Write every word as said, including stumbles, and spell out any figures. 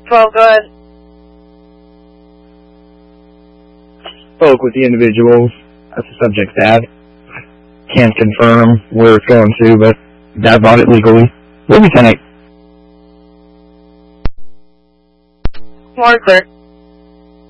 twelve, go ahead. Spoke with the individuals. That's the subject's dad. Can't confirm where it's going to, but dad bought it legally. Will be tonight. More clear.